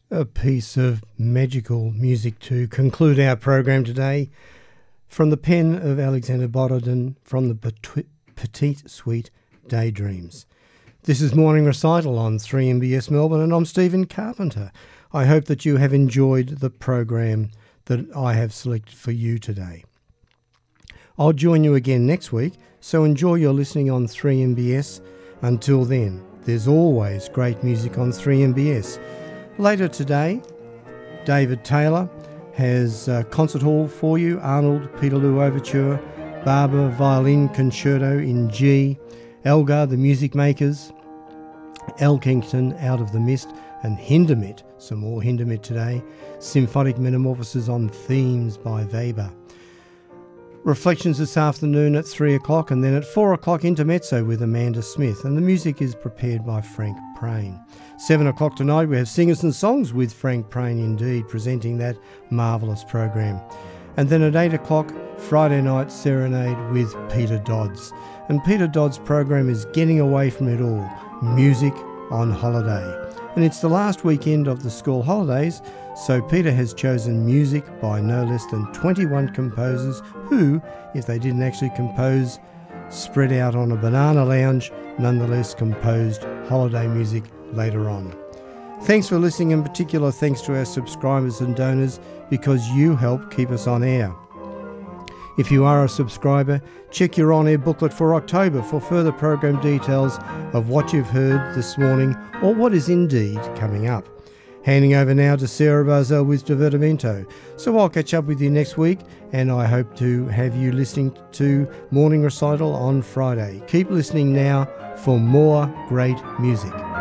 A piece of magical music to conclude our program today from the pen of Alexander Borodin from the Petite Suite Daydreams. This is Morning Recital on 3MBS Melbourne, and I'm Stephen Carpenter. I hope that you have enjoyed the program that I have selected for you today. I'll join you again next week, so enjoy your listening on 3MBS. Until then, there's always great music on 3MBS. Later today, David Taylor has Concert Hall for you, Arnold Peterloo Overture, Barber Violin Concerto in G, Elgar the Music Makers, Elkington Out of the Mist, and Hindemith, some more Hindemith today, Symphonic Metamorphoses on Themes by Weber. Reflections this afternoon at 3 o'clock, and then at 4 o'clock Intermezzo with Amanda Smith, and the music is prepared by Frank Prain. 7 o'clock tonight we have Singers and Songs with Frank Prain indeed, presenting that marvellous program. And then at 8 o'clock Friday night Serenade with Peter Dodds. And Peter Dodds' program is Getting Away From It All, Music on Holiday. And it's the last weekend of the school holidays, so Peter has chosen music by no less than 21 composers who, if they didn't actually compose spread out on a banana lounge, nonetheless composed holiday music later on. Thanks for listening, in particular thanks to our subscribers and donors, because you help keep us on air. If you are a subscriber, check your on-air booklet for October for further program details of what you've heard this morning or what is indeed coming up. Handing over now to Sarah Barzell with Divertimento. So I'll catch up with you next week, and I hope to have you listening to Morning Recital on Friday. Keep listening now for more great music.